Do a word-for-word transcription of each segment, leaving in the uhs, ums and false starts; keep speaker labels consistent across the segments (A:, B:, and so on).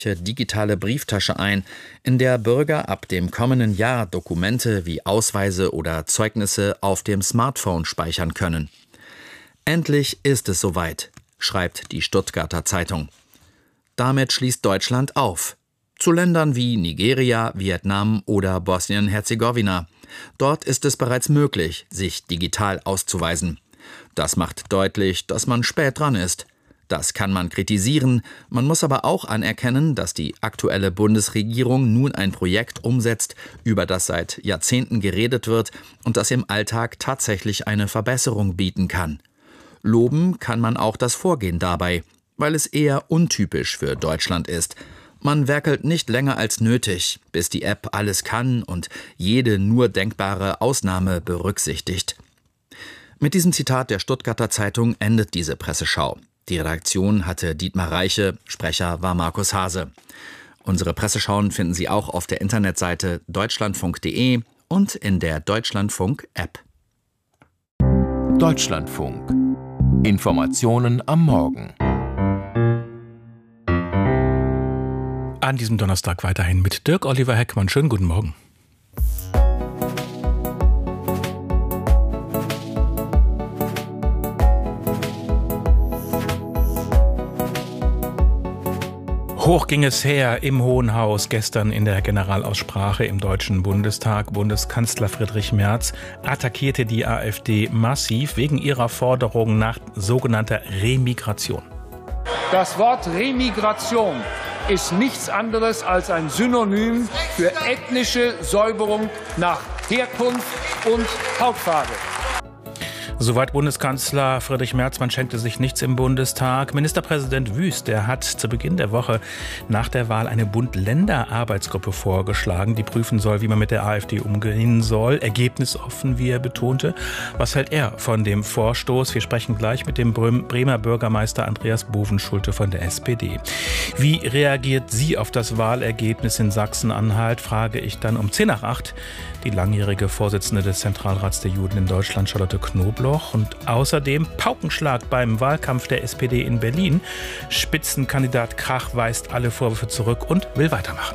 A: digitale Brieftasche ein, in der Bürger ab dem kommenden Jahr Dokumente wie Ausweise oder Zeugnisse auf dem Smartphone speichern können. Endlich ist es soweit, schreibt die Stuttgarter Zeitung. Damit schließt Deutschland auf. Zu Ländern wie Nigeria, Vietnam oder Bosnien-Herzegowina. Dort ist es bereits möglich, sich digital auszuweisen. Das macht deutlich, dass man spät dran ist. Das kann man kritisieren, man muss aber auch anerkennen, dass die aktuelle Bundesregierung nun ein Projekt umsetzt, über das seit Jahrzehnten geredet wird und das im Alltag tatsächlich eine Verbesserung bieten kann. Loben kann man auch das Vorgehen dabei, weil es eher untypisch für Deutschland ist. Man werkelt nicht länger als nötig, bis die App alles kann und jede nur denkbare Ausnahme berücksichtigt. Mit diesem Zitat der Stuttgarter Zeitung endet diese Presseschau. Die Redaktion hatte Dietmar Reiche, Sprecher war Markus Hase. Unsere Presseschauen finden Sie auch auf der Internetseite deutschlandfunk punkt de und in der Deutschlandfunk-App.
B: Deutschlandfunk. Informationen am Morgen.
C: An diesem Donnerstag weiterhin mit Dirk Oliver Heckmann. Schönen guten Morgen. Hoch ging es her im Hohen Haus gestern in der Generalaussprache im Deutschen Bundestag. Bundeskanzler Friedrich Merz attackierte die AfD massiv wegen ihrer Forderung nach sogenannter Remigration.
D: Das Wort Remigration ist nichts anderes als ein Synonym für ethnische Säuberung nach Herkunft und Hautfarbe.
C: Soweit Bundeskanzler Friedrich Merz, man schenkte sich nichts im Bundestag. Ministerpräsident Wüst, der hat zu Beginn der Woche nach der Wahl eine Bund-Länder-Arbeitsgruppe vorgeschlagen, die prüfen soll, wie man mit der AfD umgehen soll. Ergebnisoffen, wie er betonte. Was hält er von dem Vorstoß? Wir sprechen gleich mit dem Bremer Bürgermeister Andreas Bovenschulte von der S P D. Wie reagiert sie auf das Wahlergebnis in Sachsen-Anhalt, frage ich dann um zehn nach acht die langjährige Vorsitzende des Zentralrats der Juden in Deutschland, Charlotte Knobloch. Und außerdem Paukenschlag beim Wahlkampf der S P D in Berlin. Spitzenkandidat Krach weist alle Vorwürfe zurück und will weitermachen.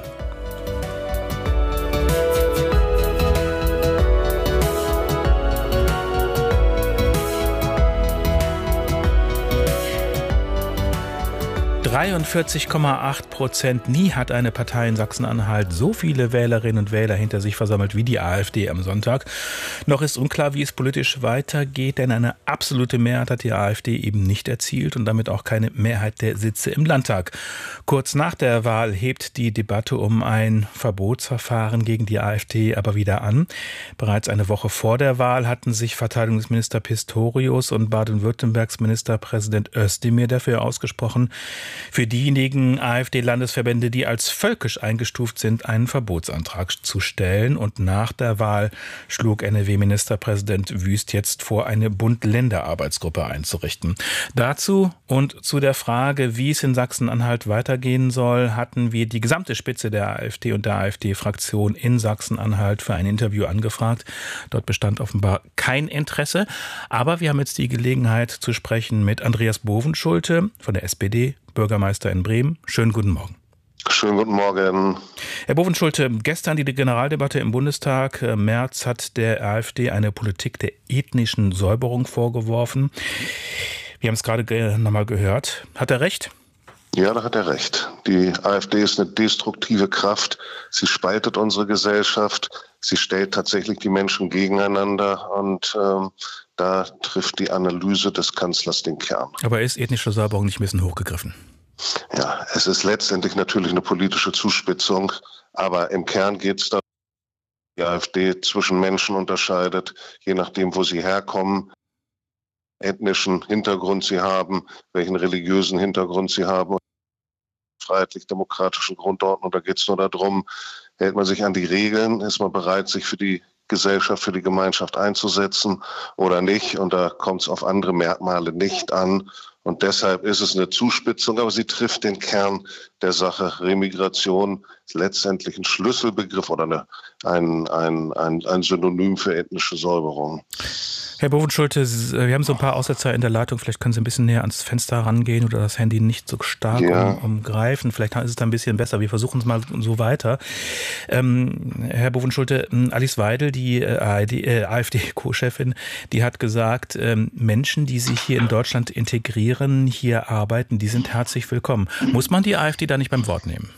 C: dreiundvierzig Komma acht Prozent. Nie hat eine Partei in Sachsen-Anhalt so viele Wählerinnen und Wähler hinter sich versammelt wie die AfD am Sonntag. Noch ist unklar, wie es politisch weitergeht, denn eine absolute Mehrheit hat die AfD eben nicht erzielt und damit auch keine Mehrheit der Sitze im Landtag. Kurz nach der Wahl hebt die Debatte um ein Verbotsverfahren gegen die AfD aber wieder an. Bereits eine Woche vor der Wahl hatten sich Verteidigungsminister Pistorius und Baden-Württembergs Ministerpräsident Özdemir dafür ausgesprochen, für diejenigen AfD-Landesverbände, die als völkisch eingestuft sind, einen Verbotsantrag zu stellen. Und nach der Wahl schlug N R W-Ministerpräsident Wüst jetzt vor, eine Bund-Länder-Arbeitsgruppe einzurichten. Dazu und zu der Frage, wie es in Sachsen-Anhalt weitergehen soll, hatten wir die gesamte Spitze der AfD und der AfD-Fraktion in Sachsen-Anhalt für ein Interview angefragt. Dort bestand offenbar kein Interesse. Aber wir haben jetzt die Gelegenheit zu sprechen mit Andreas Bovenschulte von der S P D, Bürgermeister in Bremen. Schönen guten Morgen.
E: Schönen guten Morgen.
C: Herr Bovenschulte, gestern die Generaldebatte im Bundestag. Merz hat der AfD eine Politik der ethnischen Säuberung vorgeworfen. Wir haben es gerade nochmal gehört. Hat er recht?
E: Ja, da hat er recht. Die AfD ist eine destruktive Kraft. Sie spaltet unsere Gesellschaft. Sie stellt tatsächlich die Menschen gegeneinander und ähm, da trifft die Analyse des Kanzlers den Kern.
C: Aber ist ethnische Säuberung nicht ein bisschen hochgegriffen?
E: Ja, es ist letztendlich natürlich eine politische Zuspitzung, aber im Kern geht es darum, dass die AfD zwischen Menschen unterscheidet, je nachdem, wo sie herkommen, ethnischen Hintergrund sie haben, welchen religiösen Hintergrund sie haben, freiheitlich-demokratischen Grundordnung. Da geht es nur darum, hält man sich an die Regeln, ist man bereit, sich für die Gesellschaft, für die Gemeinschaft einzusetzen oder nicht. Und da kommt es auf andere Merkmale nicht an. Und deshalb ist es eine Zuspitzung, aber sie trifft den Kern der Sache. Remigration ist letztendlich ein Schlüsselbegriff oder eine, ein, ein, ein, ein Synonym für ethnische Säuberung.
C: Herr Bovenschulte, wir haben so ein paar Aussetzer in der Leitung. Vielleicht können Sie ein bisschen näher ans Fenster rangehen oder das Handy nicht so stark
E: ja.
C: um, umgreifen. Vielleicht ist es da ein bisschen besser. Wir versuchen es mal so weiter. Ähm, Herr Bovenschulte, Alice Weidel, die äh, AfD-Co-Chefin, die hat gesagt, ähm, Menschen, die sich hier in Deutschland integrieren, hier arbeiten, die sind herzlich willkommen. Muss man die AfD da nicht beim Wort nehmen?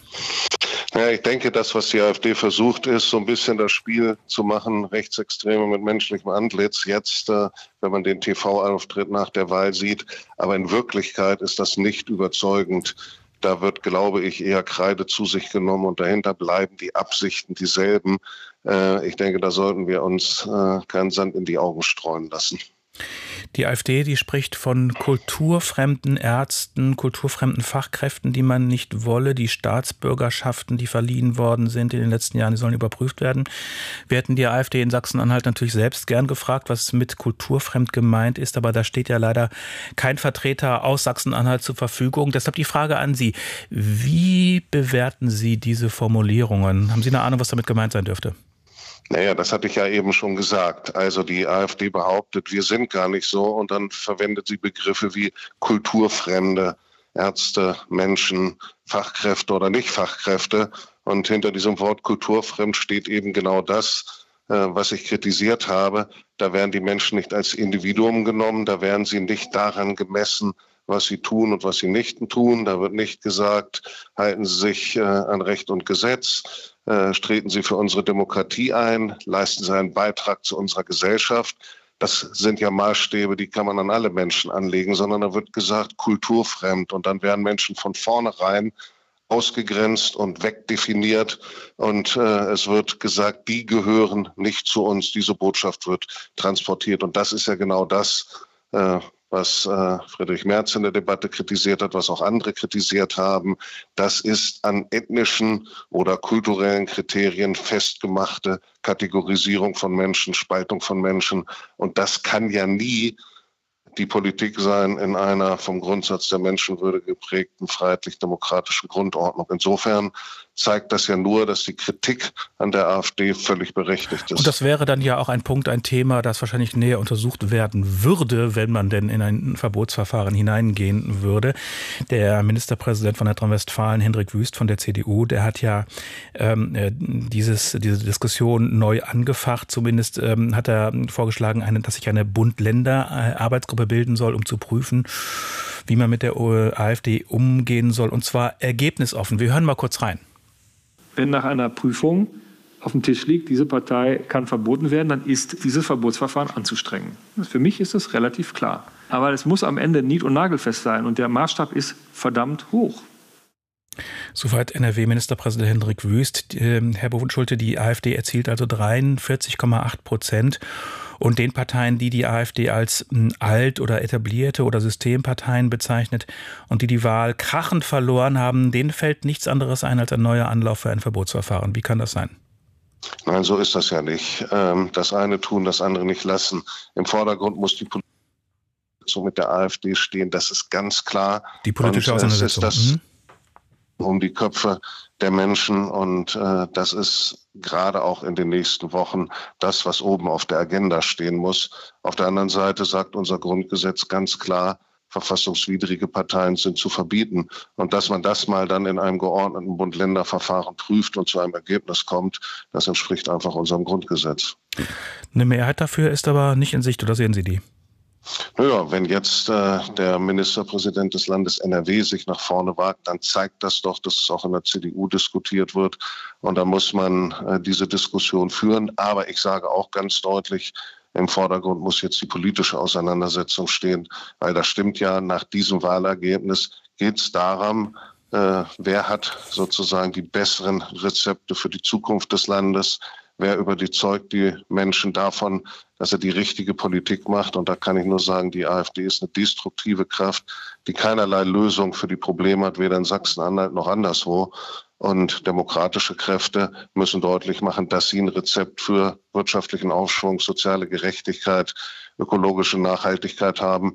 E: Ja, ich denke, das, was die AfD versucht, ist, so ein bisschen das Spiel zu machen, Rechtsextreme mit menschlichem Antlitz, jetzt, äh, wenn man den T V-Auftritt nach der Wahl sieht. Aber in Wirklichkeit ist das nicht überzeugend. Da wird, glaube ich, eher Kreide zu sich genommen und dahinter bleiben die Absichten dieselben. Äh, ich denke, da sollten wir uns äh, keinen Sand in die Augen streuen lassen.
C: Die AfD, die spricht von kulturfremden Ärzten, kulturfremden Fachkräften, die man nicht wolle. Die Staatsbürgerschaften, die verliehen worden sind in den letzten Jahren, die sollen überprüft werden. Wir hätten die AfD in Sachsen-Anhalt natürlich selbst gern gefragt, was mit kulturfremd gemeint ist. Aber da steht ja leider kein Vertreter aus Sachsen-Anhalt zur Verfügung. Deshalb die Frage an Sie. Wie bewerten Sie diese Formulierungen? Haben Sie eine Ahnung, was damit gemeint sein dürfte?
E: Naja, das hatte ich ja eben schon gesagt. Also die AfD behauptet, wir sind gar nicht so und dann verwendet sie Begriffe wie kulturfremde Ärzte, Menschen, Fachkräfte oder Nicht-Fachkräfte. Und hinter diesem Wort kulturfremd steht eben genau das, was ich kritisiert habe. Da werden die Menschen nicht als Individuum genommen, da werden sie nicht daran gemessen, was sie tun und was sie nicht tun. Da wird nicht gesagt, halten Sie sich äh, an Recht und Gesetz, äh, treten Sie für unsere Demokratie ein, leisten Sie einen Beitrag zu unserer Gesellschaft. Das sind ja Maßstäbe, die kann man an alle Menschen anlegen, sondern da wird gesagt, kulturfremd. Und dann werden Menschen von vornherein ausgegrenzt und wegdefiniert. Und äh, es wird gesagt, die gehören nicht zu uns. Diese Botschaft wird transportiert. Und das ist ja genau das, äh, was äh, Friedrich Merz in der Debatte kritisiert hat, was auch andere kritisiert haben. Das ist an ethnischen oder kulturellen Kriterien festgemachte Kategorisierung von Menschen, Spaltung von Menschen. Und das kann ja nie die Politik sein in einer vom Grundsatz der Menschenwürde geprägten freiheitlich-demokratischen Grundordnung. Insofern zeigt das ja nur, dass die Kritik an der AfD völlig berechtigt ist.
C: Und das wäre dann ja auch ein Punkt, ein Thema, das wahrscheinlich näher untersucht werden würde, wenn man denn in ein Verbotsverfahren hineingehen würde. Der Ministerpräsident von Nordrhein-Westfalen, Hendrik Wüst von der C D U, der hat ja ähm, dieses, diese Diskussion neu angefacht. Zumindest ähm, hat er vorgeschlagen, eine, dass sich eine Bund-Länder-Arbeitsgruppe bilden soll, um zu prüfen, wie man mit der AfD umgehen soll. Und zwar ergebnisoffen. Wir hören mal kurz rein.
F: Wenn nach einer Prüfung auf dem Tisch liegt, diese Partei kann verboten werden, dann ist dieses Verbotsverfahren anzustrengen. Für mich ist das relativ klar. Aber es muss am Ende nied- und nagelfest sein und der Maßstab ist verdammt hoch.
C: Soweit N R W-Ministerpräsident Hendrik Wüst. Herr Bovenschulte, die AfD erzielt also dreiundvierzig Komma acht Prozent. Und den Parteien, die die AfD als alt- oder etablierte oder Systemparteien bezeichnet und die die Wahl krachend verloren haben, denen fällt nichts anderes ein als ein neuer Anlauf für ein Verbotsverfahren. Wie kann das sein?
E: Nein, so ist das ja nicht. Das eine tun, das andere nicht lassen. Im Vordergrund muss die Politik so mit der AfD stehen. Das ist ganz klar.
C: Die politische Auseinandersetzung.
E: Es ist das mhm. um die Köpfe der Menschen und äh, das ist gerade auch in den nächsten Wochen das, was oben auf der Agenda stehen muss. Auf der anderen Seite sagt unser Grundgesetz ganz klar, verfassungswidrige Parteien sind zu verbieten. Und dass man das mal dann in einem geordneten Bund-Länder-Verfahren prüft und zu einem Ergebnis kommt, das entspricht einfach unserem Grundgesetz.
C: Eine Mehrheit dafür ist aber nicht in Sicht, oder sehen Sie die?
E: Naja, wenn jetzt äh, der Ministerpräsident des Landes N R W sich nach vorne wagt, dann zeigt das doch, dass es auch in der C D U diskutiert wird. Und da muss man äh, diese Diskussion führen. Aber ich sage auch ganz deutlich, im Vordergrund muss jetzt die politische Auseinandersetzung stehen. Weil das stimmt ja, nach diesem Wahlergebnis geht es darum, äh, wer hat sozusagen die besseren Rezepte für die Zukunft des Landes. Wer überzeugt die Menschen davon, dass er die richtige Politik macht? Und da kann ich nur sagen, die AfD ist eine destruktive Kraft, die keinerlei Lösung für die Probleme hat, weder in Sachsen-Anhalt noch anderswo. Und demokratische Kräfte müssen deutlich machen, dass sie ein Rezept für wirtschaftlichen Aufschwung, soziale Gerechtigkeit, ökologische Nachhaltigkeit haben.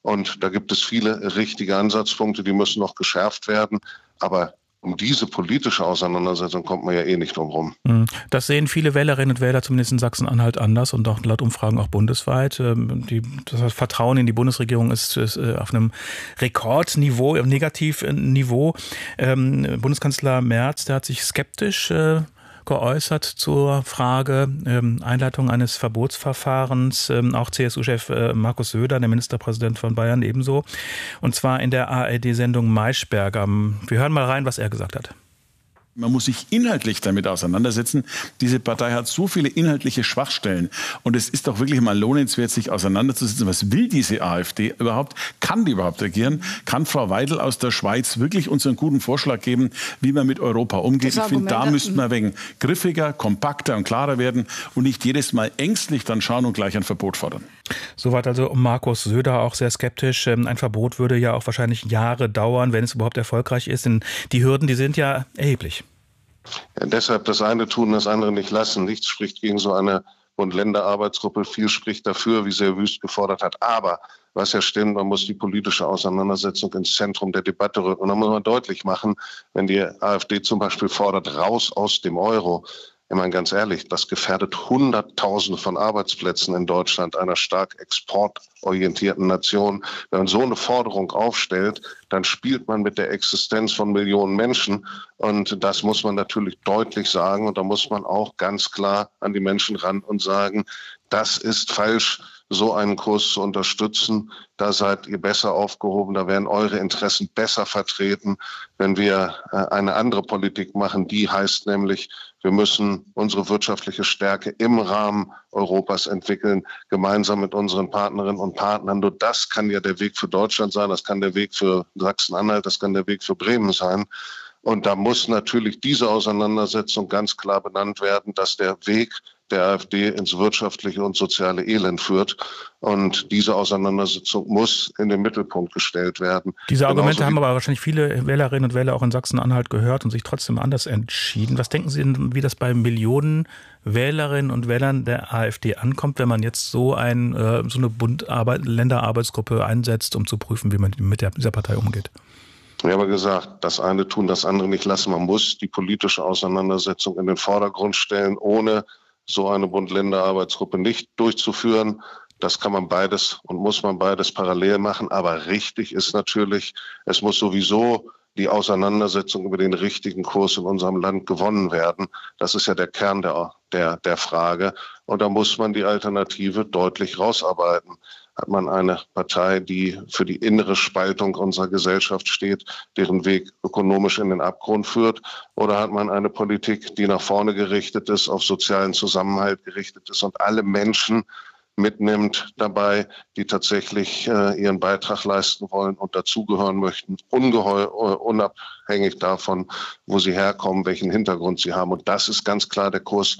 E: Und da gibt es viele richtige Ansatzpunkte, die müssen noch geschärft werden. Aber um diese politische Auseinandersetzung kommt man ja eh nicht drum rum.
C: Das sehen viele Wählerinnen und Wähler, zumindest in Sachsen-Anhalt, anders und auch laut Umfragen auch bundesweit. Die, das Vertrauen in die Bundesregierung ist, ist auf einem Rekordniveau, im Negativniveau. Ähm, Bundeskanzler Merz, der hat sich skeptisch äh, geäußert zur Frage ähm, Einleitung eines Verbotsverfahrens, ähm, auch C S U-Chef äh, Markus Söder, der Ministerpräsident von Bayern, ebenso. Und zwar in der A R D-Sendung Maischberger. Wir hören mal rein, was er gesagt hat.
G: Man muss sich inhaltlich damit auseinandersetzen. Diese Partei hat so viele inhaltliche Schwachstellen. Und es ist doch wirklich mal lohnenswert, sich auseinanderzusetzen. Was will diese AfD überhaupt? Kann die überhaupt regieren? Kann Frau Weidel aus der Schweiz wirklich uns einen guten Vorschlag geben, wie man mit Europa umgeht? Ich finde, da müssten wir wegen griffiger, kompakter und klarer werden und nicht jedes Mal ängstlich dann schauen und gleich ein Verbot fordern.
C: Soweit also Markus Söder, auch sehr skeptisch. Ein Verbot würde ja auch wahrscheinlich Jahre dauern, wenn es überhaupt erfolgreich ist. Denn die Hürden, die sind ja erheblich.
E: Ja, deshalb das eine tun, das andere nicht lassen. Nichts spricht gegen so eine Bund-Länder-Arbeitsgruppe. Viel spricht dafür, wie sehr Wüst gefordert hat. Aber was ja stimmt, man muss die politische Auseinandersetzung ins Zentrum der Debatte rücken. Und dann muss man deutlich machen, wenn die AfD zum Beispiel fordert, raus aus dem Euro. Ich meine, ganz ehrlich, das gefährdet Hunderttausende von Arbeitsplätzen in Deutschland, einer stark exportorientierten Nation. Wenn man so eine Forderung aufstellt, dann spielt man mit der Existenz von Millionen Menschen. Und das muss man natürlich deutlich sagen. Und da muss man auch ganz klar an die Menschen ran und sagen, das ist falsch, so einen Kurs zu unterstützen. Da seid ihr besser aufgehoben, da werden eure Interessen besser vertreten, wenn wir eine andere Politik machen. Die heißt nämlich, wir müssen unsere wirtschaftliche Stärke im Rahmen Europas entwickeln, gemeinsam mit unseren Partnerinnen und Partnern. Nur das kann ja der Weg für Deutschland sein, das kann der Weg für Sachsen-Anhalt, das kann der Weg für Bremen sein. Und da muss natürlich diese Auseinandersetzung ganz klar benannt werden, dass der Weg der AfD ins wirtschaftliche und soziale Elend führt. Und diese Auseinandersetzung muss in den Mittelpunkt gestellt werden.
C: Diese Argumente haben aber wahrscheinlich viele Wählerinnen und Wähler auch in Sachsen-Anhalt gehört und sich trotzdem anders entschieden. Was denken Sie denn, wie das bei Millionen Wählerinnen und Wählern der AfD ankommt, wenn man jetzt so, ein, so eine Bund-Länder-Arbeitsgruppe einsetzt, um zu prüfen, wie man mit der, dieser Partei umgeht?
E: Ich habe gesagt, das eine tun, das andere nicht lassen. Man muss die politische Auseinandersetzung in den Vordergrund stellen, ohne so eine Bund-Länder-Arbeitsgruppe nicht durchzuführen. Das kann man beides und muss man beides parallel machen. Aber richtig ist natürlich, es muss sowieso die Auseinandersetzung über den richtigen Kurs in unserem Land gewonnen werden. Das ist ja der Kern der, der, der Frage. Und da muss man die Alternative deutlich rausarbeiten. Hat man eine Partei, die für die innere Spaltung unserer Gesellschaft steht, deren Weg ökonomisch in den Abgrund führt? Oder hat man eine Politik, die nach vorne gerichtet ist, auf sozialen Zusammenhalt gerichtet ist und alle Menschen mitnimmt dabei, die tatsächlich äh, ihren Beitrag leisten wollen und dazugehören möchten, ungeheu, unabhängig davon, wo sie herkommen, welchen Hintergrund sie haben. Und das ist ganz klar der Kurs.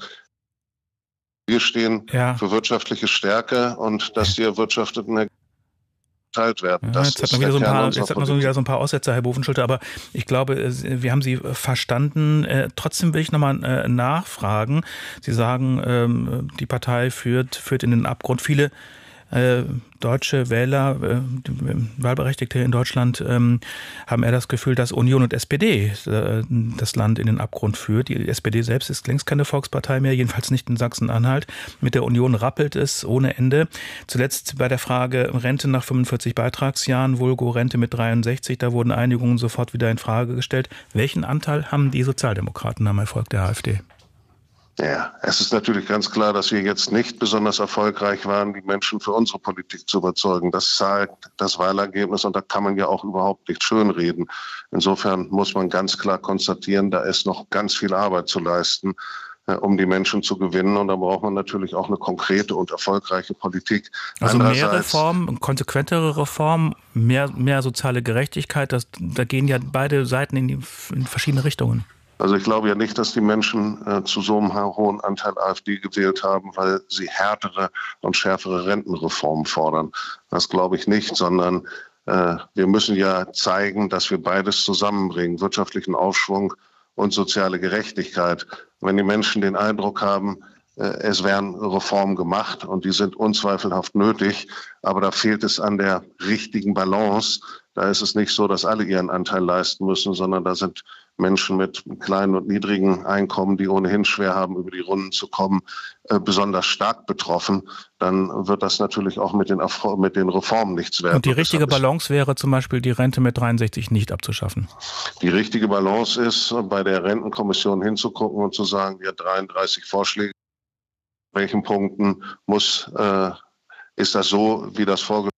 E: Wir stehen ja für wirtschaftliche Stärke und dass die erwirtschafteten geteilt werden.
C: Ja, jetzt hat man wieder so ein paar, jetzt hat man so wieder so ein paar Aussetzer, Herr Bovenschulte, aber ich glaube, wir haben Sie verstanden. Trotzdem will ich nochmal nachfragen. Sie sagen, die Partei führt, führt in den Abgrund. Viele Äh, deutsche Wähler, äh, Wahlberechtigte in Deutschland, ähm, haben eher das Gefühl, dass Union und S P D äh, das Land in den Abgrund führt. Die S P D selbst ist längst keine Volkspartei mehr, jedenfalls nicht in Sachsen-Anhalt. Mit der Union rappelt es ohne Ende. Zuletzt bei der Frage Rente nach fünfundvierzig Beitragsjahren, Vulgo Rente mit dreiundsechzig, da wurden Einigungen sofort wieder in Frage gestellt. Welchen Anteil haben die Sozialdemokraten am Erfolg der AfD?
E: Ja, es ist natürlich ganz klar, dass wir jetzt nicht besonders erfolgreich waren, die Menschen für unsere Politik zu überzeugen. Das zeigt das Wahlergebnis und da kann man ja auch überhaupt nicht schönreden. Insofern muss man ganz klar konstatieren, da ist noch ganz viel Arbeit zu leisten, um die Menschen zu gewinnen. Und da braucht man natürlich auch eine konkrete und erfolgreiche Politik.
C: Also mehr Reformen, konsequentere Reformen, mehr, mehr soziale Gerechtigkeit, das, da gehen ja beide Seiten in, die, in verschiedene Richtungen.
E: Also ich glaube ja nicht, dass die Menschen äh, zu so einem hohen Anteil AfD gewählt haben, weil sie härtere und schärfere Rentenreformen fordern. Das glaube ich nicht, sondern äh, wir müssen ja zeigen, dass wir beides zusammenbringen, wirtschaftlichen Aufschwung und soziale Gerechtigkeit. Und wenn die Menschen den Eindruck haben, Es werden Reformen gemacht und die sind unzweifelhaft nötig, aber da fehlt es an der richtigen Balance. Da ist es nicht so, dass alle ihren Anteil leisten müssen, sondern da sind Menschen mit kleinen und niedrigen Einkommen, die ohnehin schwer haben, über die Runden zu kommen, äh, besonders stark betroffen. Dann wird das natürlich auch mit den, mit den Reformen nichts werden.
C: Und die richtige Balance wäre zum Beispiel, die Rente mit dreiundsechzig nicht abzuschaffen?
E: Die richtige Balance ist, bei der Rentenkommission hinzugucken und zu sagen, die hat dreiunddreißig Vorschläge. In welchen Punkten muss, äh, ist das so, wie das vorgeschlagen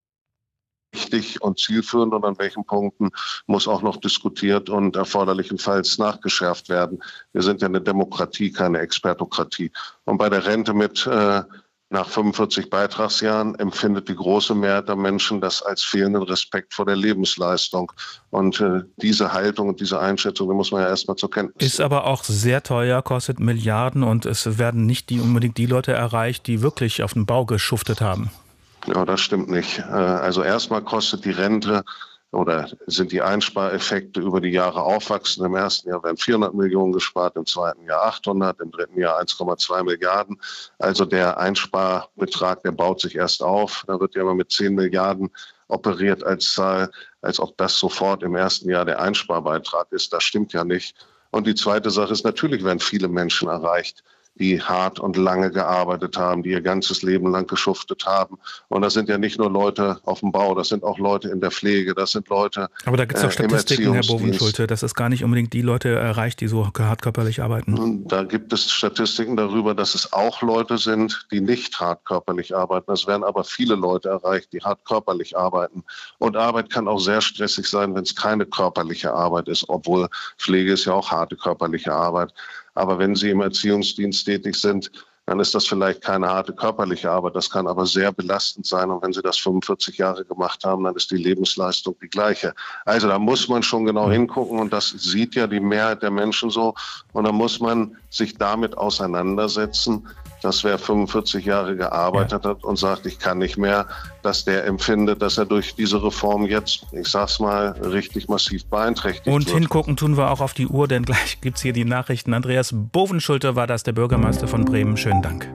E: richtig und zielführend und an welchen Punkten muss auch noch diskutiert und erforderlichenfalls nachgeschärft werden. Wir sind ja eine Demokratie, keine Expertokratie. Und bei der Rente mit äh, nach fünfundvierzig Beitragsjahren empfindet die große Mehrheit der Menschen das als fehlenden Respekt vor der Lebensleistung. Und äh, diese Haltung und diese Einschätzung, die muss man ja erstmal zur Kenntnis nehmen.
C: Ist aber auch sehr teuer, kostet Milliarden und es werden nicht die, unbedingt die Leute erreicht, die wirklich auf dem Bau geschuftet haben.
E: Ja, das stimmt nicht. Also erstmal kostet die Rente oder sind die Einspareffekte über die Jahre aufwachsen. Im ersten Jahr werden vierhundert Millionen gespart, im zweiten Jahr achthundert, im dritten Jahr eins Komma zwei Milliarden. Also der Einsparbetrag, der baut sich erst auf. Da wird ja immer mit zehn Milliarden operiert als Zahl, als ob das sofort im ersten Jahr der Einsparbeitrag ist. Das stimmt ja nicht. Und die zweite Sache ist, natürlich werden viele Menschen erreicht, die hart und lange gearbeitet haben, die ihr ganzes Leben lang geschuftet haben. Und das sind ja nicht nur Leute auf dem Bau, das sind auch Leute in der Pflege, das sind Leute
C: Aber da gibt es doch
E: äh,
C: Statistiken, Herr Bovenschulte, dass es gar nicht unbedingt die Leute erreicht, die so hart körperlich arbeiten.
E: Da gibt es Statistiken darüber, dass es auch Leute sind, die nicht hart körperlich arbeiten. Es werden aber viele Leute erreicht, die hart körperlich arbeiten. Und Arbeit kann auch sehr stressig sein, wenn es keine körperliche Arbeit ist, obwohl Pflege ist ja auch harte körperliche Arbeit. Aber wenn Sie im Erziehungsdienst tätig sind, dann ist das vielleicht keine harte körperliche Arbeit. Das kann aber sehr belastend sein. Und wenn Sie das fünfundvierzig Jahre gemacht haben, dann ist die Lebensleistung die gleiche. Also da muss man schon genau hingucken. Und das sieht ja die Mehrheit der Menschen so. Und da muss man sich damit auseinandersetzen, dass wer fünfundvierzig Jahre gearbeitet ja. hat und sagt, ich kann nicht mehr, dass der empfindet, dass er durch diese Reform jetzt, ich sag's mal, richtig massiv beeinträchtigt
C: und
E: wird.
C: Und hingucken tun wir auch auf die Uhr, denn gleich gibt's hier die Nachrichten. Andreas Bovenschulte war das, der Bürgermeister von Bremen. Schönen Dank.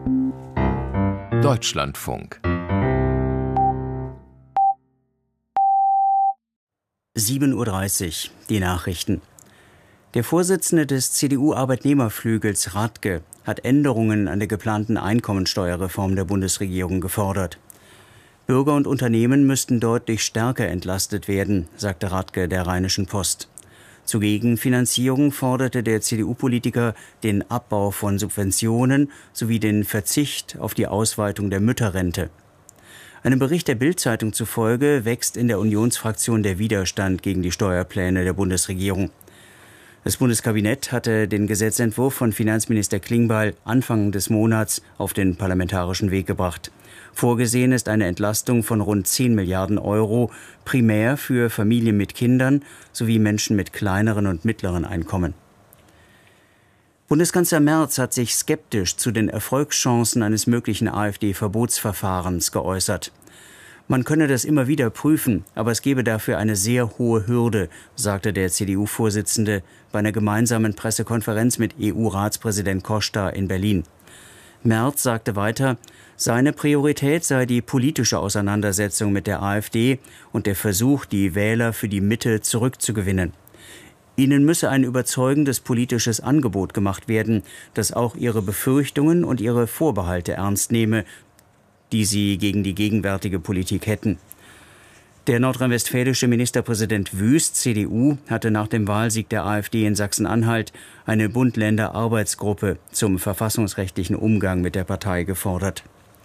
B: Deutschlandfunk.
H: sieben Uhr dreißig, die Nachrichten. Der Vorsitzende des C D U-Arbeitnehmerflügels Radke hat Änderungen an der geplanten Einkommensteuerreform der Bundesregierung gefordert. Bürger und Unternehmen müssten deutlich stärker entlastet werden, sagte Radke der Rheinischen Post. Zur Gegenfinanzierung forderte der C D U-Politiker den Abbau von Subventionen sowie den Verzicht auf die Ausweitung der Mütterrente. Einem Bericht der Bild-Zeitung zufolge wächst in der Unionsfraktion der Widerstand gegen die Steuerpläne der Bundesregierung. Das Bundeskabinett hatte den Gesetzentwurf von Finanzminister Klingbeil Anfang des Monats auf den parlamentarischen Weg gebracht. Vorgesehen ist eine Entlastung von rund zehn Milliarden Euro, primär für Familien mit Kindern sowie Menschen mit kleineren und mittleren Einkommen. Bundeskanzler Merz hat sich skeptisch zu den Erfolgschancen eines möglichen AfD-Verbotsverfahrens geäußert. Man könne das immer wieder prüfen, aber es gebe dafür eine sehr hohe Hürde, sagte der C D U-Vorsitzende bei einer gemeinsamen Pressekonferenz mit E U-Ratspräsident Costa in Berlin. Merz sagte weiter, seine Priorität sei die politische Auseinandersetzung mit der AfD und der Versuch, die Wähler für die Mitte zurückzugewinnen. Ihnen müsse ein überzeugendes politisches Angebot gemacht werden, das auch ihre Befürchtungen und ihre Vorbehalte ernst nehme, die sie gegen die gegenwärtige Politik hätten. Der nordrhein-westfälische Ministerpräsident Wüst, C D U, hatte nach dem Wahlsieg der AfD in Sachsen-Anhalt eine Bund-Länder-Arbeitsgruppe zum verfassungsrechtlichen Umgang mit der Partei gefordert.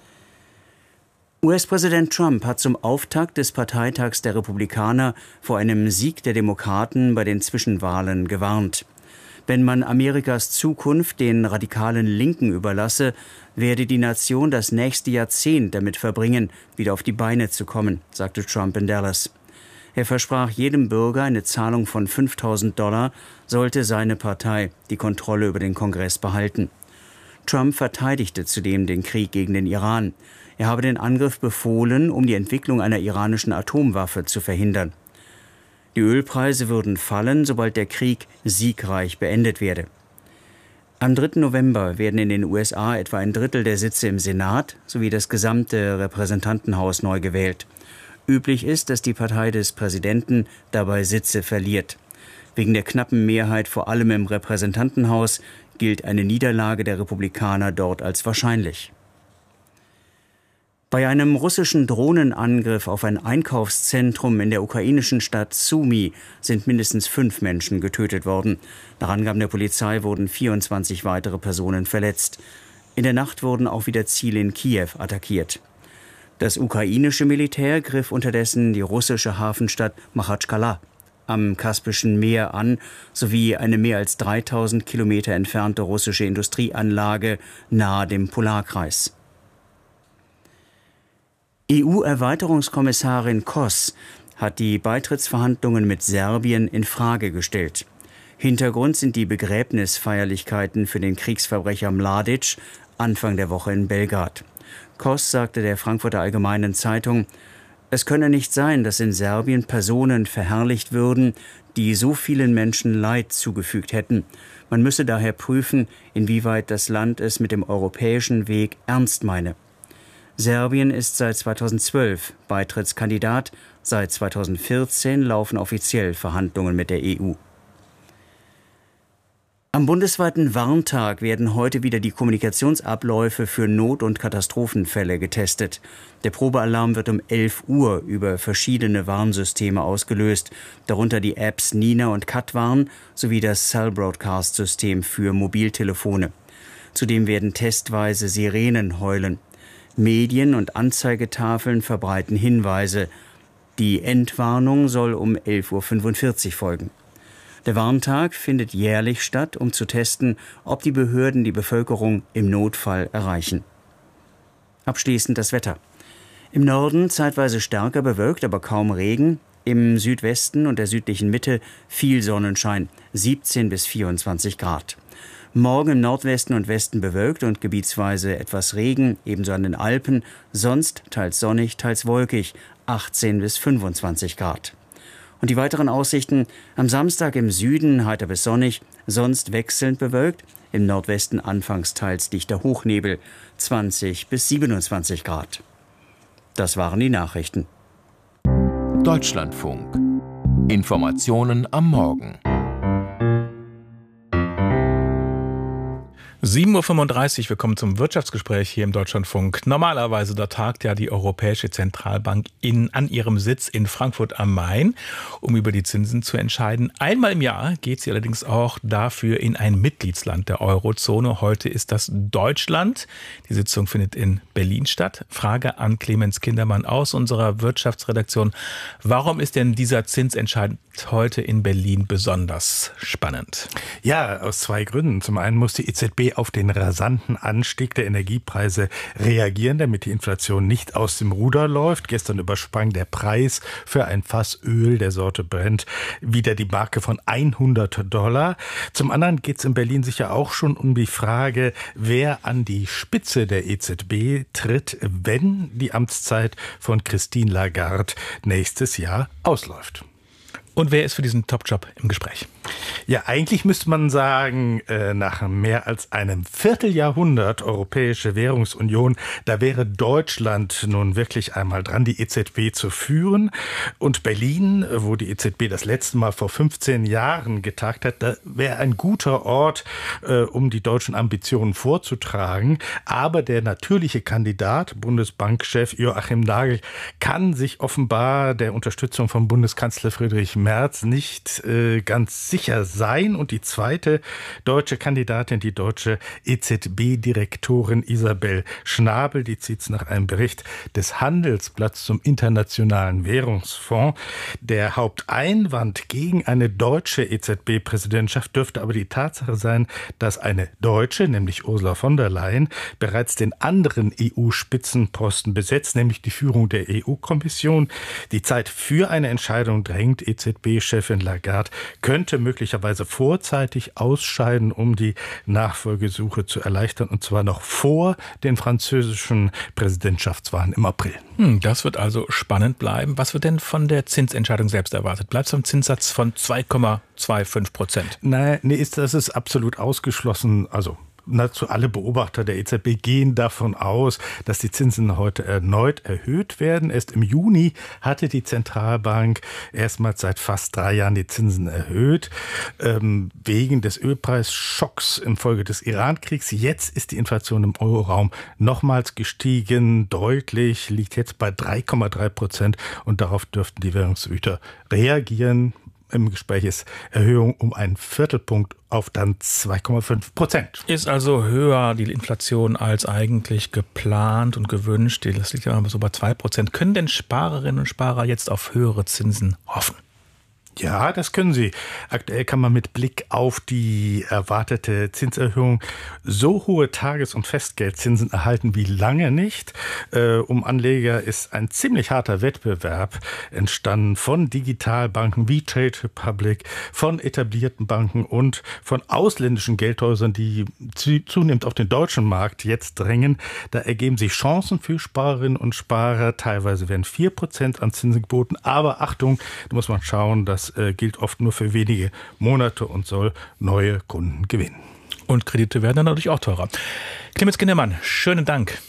H: U S-Präsident Trump hat zum Auftakt des Parteitags der Republikaner vor einem Sieg der Demokraten bei den Zwischenwahlen gewarnt. Wenn man Amerikas Zukunft den radikalen Linken überlasse, werde die Nation das nächste Jahrzehnt damit verbringen, wieder auf die Beine zu kommen, sagte Trump in Dallas. Er versprach jedem Bürger eine Zahlung von fünftausend Dollar, sollte seine Partei die Kontrolle über den Kongress behalten. Trump verteidigte zudem den Krieg gegen den Iran. Er habe den Angriff befohlen, um die Entwicklung einer iranischen Atomwaffe zu verhindern. Die Ölpreise würden fallen, sobald der Krieg siegreich beendet werde. Am dritten November werden in den U S A etwa ein Drittel der Sitze im Senat sowie das gesamte Repräsentantenhaus neu gewählt. Üblich ist, dass die Partei des Präsidenten dabei Sitze verliert. Wegen der knappen Mehrheit vor allem im Repräsentantenhaus gilt eine Niederlage der Republikaner dort als wahrscheinlich. Bei einem russischen Drohnenangriff auf ein Einkaufszentrum in der ukrainischen Stadt Sumy sind mindestens fünf Menschen getötet worden. Nach Angaben der Polizei wurden vierundzwanzig weitere Personen verletzt. In der Nacht wurden auch wieder Ziele in Kiew attackiert. Das ukrainische Militär griff unterdessen die russische Hafenstadt Machatschkala am Kaspischen Meer an, sowie eine mehr als dreitausend Kilometer entfernte russische Industrieanlage nahe dem Polarkreis. E U-Erweiterungskommissarin Kroes hat die Beitrittsverhandlungen mit Serbien in Frage gestellt. Hintergrund sind die Begräbnisfeierlichkeiten für den Kriegsverbrecher Mladic Anfang der Woche in Belgrad. Kroes sagte der Frankfurter Allgemeinen Zeitung, es könne nicht sein, dass in Serbien Personen verherrlicht würden, die so vielen Menschen Leid zugefügt hätten. Man müsse daher prüfen, inwieweit das Land es mit dem europäischen Weg ernst meine. Serbien ist seit zweitausendzwölf Beitrittskandidat, seit zweitausendvierzehn laufen offiziell Verhandlungen mit der E U. Am bundesweiten Warntag werden heute wieder die Kommunikationsabläufe für Not- und Katastrophenfälle getestet. Der Probealarm wird um elf Uhr über verschiedene Warnsysteme ausgelöst, darunter die Apps Nina und Katwarn sowie das Cell Broadcast-System für Mobiltelefone. Zudem werden testweise Sirenen heulen. Medien und Anzeigetafeln verbreiten Hinweise. Die Endwarnung soll um elf Uhr fünfundvierzig folgen. Der Warntag findet jährlich statt, um zu testen, ob die Behörden die Bevölkerung im Notfall erreichen. Abschließend das Wetter. Im Norden zeitweise stärker bewölkt, aber kaum Regen. Im Südwesten und der südlichen Mitte viel Sonnenschein, siebzehn bis vierundzwanzig Grad. Morgen im Nordwesten und Westen bewölkt und gebietsweise etwas Regen, ebenso an den Alpen, sonst teils sonnig, teils wolkig, achtzehn bis fünfundzwanzig Grad. Und die weiteren Aussichten: am Samstag im Süden heiter bis sonnig, sonst wechselnd bewölkt, im Nordwesten anfangs teils dichter Hochnebel, zwanzig bis siebenundzwanzig Grad. Das waren die Nachrichten.
B: Deutschlandfunk. Informationen am Morgen.
C: sieben Uhr fünfunddreißig, wir kommen zum Wirtschaftsgespräch hier im Deutschlandfunk. Normalerweise, da tagt ja die Europäische Zentralbank in, an ihrem Sitz in Frankfurt am Main, um über die Zinsen zu entscheiden. Einmal im Jahr geht sie allerdings auch dafür in ein Mitgliedsland der Eurozone. Heute ist das Deutschland. Die Sitzung findet in Berlin statt. Frage an Clemens Kindermann aus unserer Wirtschaftsredaktion. Warum ist denn dieser Zinsentscheid heute in Berlin besonders spannend?
I: Ja, aus zwei Gründen. Zum einen muss die E Z B auf den rasanten Anstieg der Energiepreise reagieren, damit die Inflation nicht aus dem Ruder läuft. Gestern übersprang der Preis für ein Fass Öl der Sorte Brent wieder die Marke von hundert Dollar. Zum anderen geht es in Berlin sicher auch schon um die Frage, wer an die Spitze der E Z B tritt, wenn die Amtszeit von Christine Lagarde nächstes Jahr ausläuft.
C: Und wer ist für diesen Top-Job im Gespräch?
I: Ja, eigentlich müsste man sagen, nach mehr als einem Vierteljahrhundert Europäische Währungsunion, da wäre Deutschland nun wirklich einmal dran, die E Z B zu führen. Und Berlin, wo die E Z B das letzte Mal vor fünfzehn Jahren getagt hat, da wäre ein guter Ort, um die deutschen Ambitionen vorzutragen. Aber der natürliche Kandidat, Bundesbankchef Joachim Nagel, kann sich offenbar der Unterstützung von Bundeskanzler Friedrich Merz nicht äh, ganz sicher sein. Und die zweite deutsche Kandidatin, die deutsche E Z B-Direktorin Isabel Schnabel, die zieht es nach einem Bericht des Handelsblatts zum Internationalen Währungsfonds. Der Haupteinwand gegen eine deutsche E Z B-Präsidentschaft dürfte aber die Tatsache sein, dass eine Deutsche, nämlich Ursula von der Leyen, bereits den anderen E U-Spitzenposten besetzt, nämlich die Führung der E U-Kommission. Die Zeit für eine Entscheidung drängt. E Z B B-Chefin Lagarde könnte möglicherweise vorzeitig ausscheiden, um die Nachfolgesuche zu erleichtern, und zwar noch vor den französischen Präsidentschaftswahlen im April.
C: Hm, das wird also spannend bleiben. Was wird denn von der Zinsentscheidung selbst erwartet? Bleibt es am Zinssatz von zwei Komma fünfundzwanzig Prozent?
I: Nein, nee, ist, das ist absolut ausgeschlossen. Also nahezu alle Beobachter der E Z B gehen davon aus, dass die Zinsen heute erneut erhöht werden. Erst im Juni hatte die Zentralbank erstmals seit fast drei Jahren die Zinsen erhöht, ähm, wegen des Ölpreisschocks infolge des Iran-Kriegs. Jetzt ist die Inflation im Euroraum nochmals gestiegen, deutlich, liegt jetzt bei drei Komma drei Prozent und darauf dürften die Währungshüter reagieren. Im Gespräch ist Erhöhung um einen Viertelpunkt auf dann zwei Komma fünf Prozent.
C: Ist also höher die Inflation als eigentlich geplant und gewünscht. Das liegt ja so bei zwei Prozent. Können denn Sparerinnen und Sparer jetzt auf höhere Zinsen hoffen?
I: Ja, das können sie. Aktuell kann man mit Blick auf die erwartete Zinserhöhung so hohe Tages- und Festgeldzinsen erhalten wie lange nicht. Äh, um Anleger ist ein ziemlich harter Wettbewerb entstanden von Digitalbanken wie Trade Republic, von etablierten Banken und von ausländischen Geldhäusern, die zunehmend auf den deutschen Markt jetzt drängen. Da ergeben sich Chancen für Sparerinnen und Sparer. Teilweise werden vier Prozent an Zinsen geboten. Aber Achtung, da muss man schauen, dass Das gilt oft nur für wenige Monate und soll neue Kunden gewinnen.
C: Und Kredite werden dann natürlich auch teurer. Clemens Kindermann, schönen Dank.